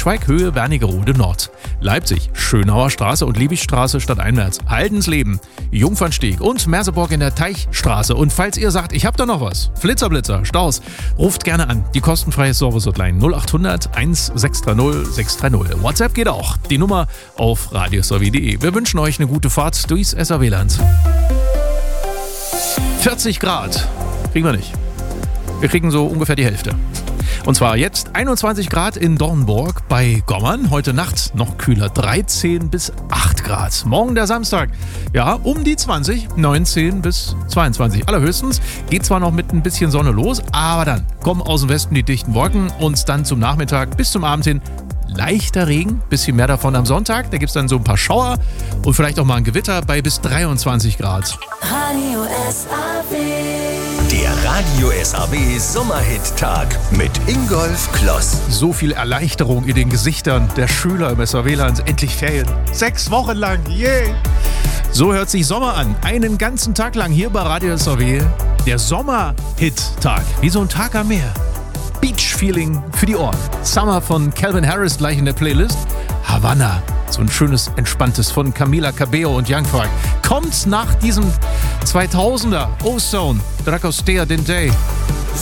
Braunschweig, Höhe Wernigerode Nord. Leipzig, Schönauer Straße und Liebigstraße statt Einwärts. Haldensleben, Jungfernsteg und Merseburg in der Teichstraße. Und falls ihr sagt, ich hab da noch was, Flitzer, Staus, ruft gerne an. Die kostenfreie Service-Hotline 0800 1630 630. WhatsApp geht auch. Die Nummer auf radiosw.de. Wir wünschen euch eine gute Fahrt durchs SAW-Land. 40 Grad kriegen wir nicht. Wir kriegen so ungefähr die Hälfte. Und zwar jetzt 21 Grad in Dornburg bei Gommern. Heute Nacht noch kühler, 13 bis 8 Grad. Morgen der Samstag, ja, um die 20, 19 bis 22. Allerhöchstens geht zwar noch mit ein bisschen Sonne los, aber dann kommen aus dem Westen die dichten Wolken und dann zum Nachmittag bis zum Abend hin leichter Regen, bisschen mehr davon am Sonntag. Da gibt es dann so ein paar Schauer und vielleicht auch mal ein Gewitter bei bis 23 Grad. Radio SAW. Der Radio SAW Sommerhit-Tag mit Ingolf Kloss. So viel Erleichterung in den Gesichtern der Schüler im SAW-Land. Endlich Ferien. 6 Wochen lang. Yeah! So hört sich Sommer an. Einen ganzen Tag lang hier bei Radio SAW. Der Sommer-Hit-Tag. Wie so ein Tag am Meer. Beach-Feeling für die Ohren. Summer von Calvin Harris gleich in der Playlist. Havana. So ein schönes, entspanntes von Camila Cabello und Young Thug. Kommt nach diesem 2000er Ozone, Dragostea den Day.